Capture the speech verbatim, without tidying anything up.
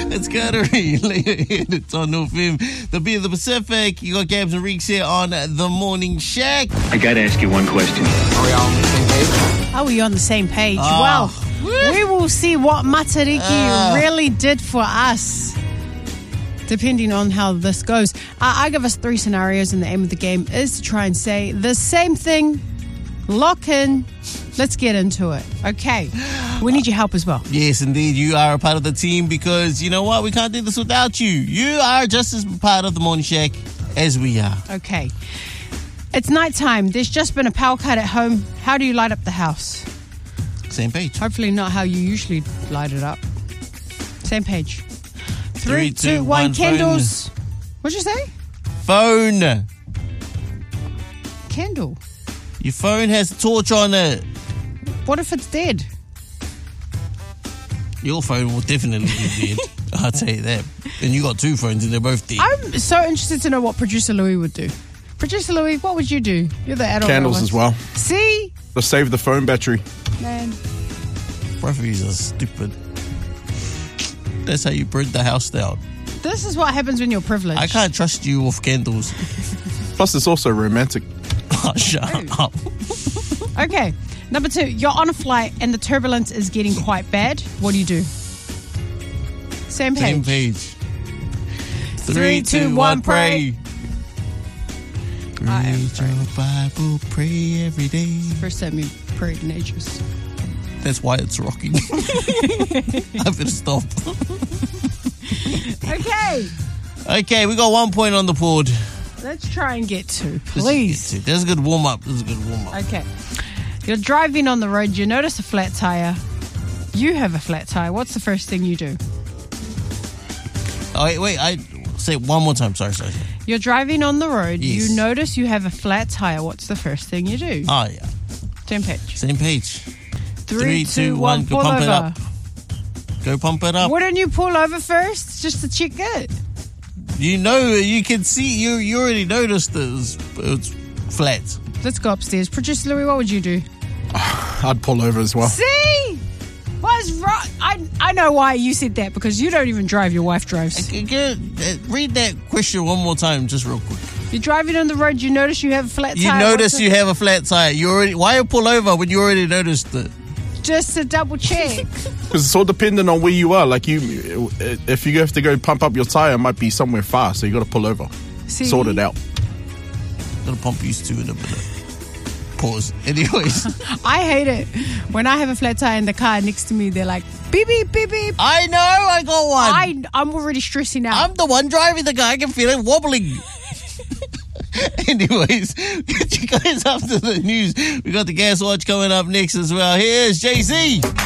It's Kateri. It's on North F M. The Beat of the Pacific. You got Gabs and Reeks here on The Morning Shack. I gotta ask you one question. Are we all on the same page? Are we on the same page? Oh. Well, we will see what Matariki Uh. really did for us, depending on how this goes. Uh, I give us three scenarios, and the aim of the game is to try and say the same thing. Lock in. Let's get into it. Okay. We need your help as well. Yes, indeed. You are a part of the team because, you know what? We can't do this without you. You are just as part of The Morning Shack as we are. Okay. It's nighttime. There's just been a power cut at home. How do you light up the house? Same page. Hopefully not how you usually light it up. Same page. Three, Three, two, two, one. one, Candles. What'd you say? Phone. Candle. Your phone has a torch on it. What if it's dead? Your phone will definitely be dead. I'll tell you that. And you got two phones and they're both dead. I'm so interested to know what Producer Louis would do. Producer Louis, what would you do? You're the adult. Candles one. as well. See? To save the phone battery. Man. Both of you are stupid. That's how you burn the house down. This is what happens when you're privileged. I can't trust you with candles. Plus, it's also romantic. Oh, shut up. Okay. Number two, you're on a flight and the turbulence is getting quite bad. What do you do? Same page. Same page. Three, two, one, pray. I am Read your Bible, pray every day. First time you prayed in ages. That's why it's rocking. I better stop. Okay. Okay, we got one point on the board. Let's try and get two, Let's please. get to- There's a good warm up. There's a good warm up. Okay. You're driving on the road. You notice a flat tire. You have a flat tire. What's the first thing you do? Oh, wait, wait. I say it one more time. Sorry, sorry. sorry. You're driving on the road. Yes. You notice you have a flat tire. What's the first thing you do? Oh, yeah. Same page. Same page. Three, two, one. Go Pull pump it over. up. Go pump it up. Wouldn't you pull over first just to check it? You know, you can see, you you already noticed it was, it was flat. Let's go upstairs. Producer Louis, what would you do? I'd pull over as well. See? What's wrong? I, I know why you said that, because you don't even drive. Your wife drives. Okay, get, uh, read that question one more time, just real quick. You're driving on the road. You notice you have a flat You tire. notice What's you the- have a flat tire. You already. Why you pull over when you already noticed it? Just to double check. Because it's all dependent on where you are. Like, you, if you have to go pump up your tire, it might be somewhere far, so you got to pull over. See? Sort it out. Gonna pump used to in a minute. Pause. Anyways, I hate it when I have a flat tire in the car next to me. They're like beep beep beep beep. I know I got one. I I'm already stressing out. I'm the one driving the car. I can feel it wobbling. Anyways, get you guys after the news. We got the Gas Watch coming up next as well. Here's Jay-Z.